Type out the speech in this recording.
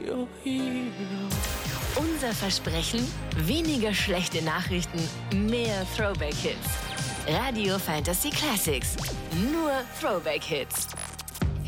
your hero. Unser Versprechen? Weniger schlechte Nachrichten, mehr Throwback-Hits. Radio Fantasy Classics. Nur Throwback-Hits.